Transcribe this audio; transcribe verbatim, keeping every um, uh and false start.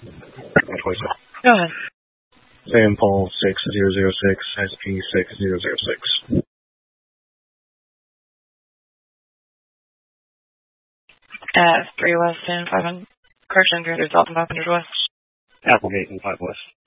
twenty-six. Go ahead. Sam Paul six zero zero six, S P six zero zero six. At three West and five hundred, correction, three hundred South and five hundred West. Applegate and five West.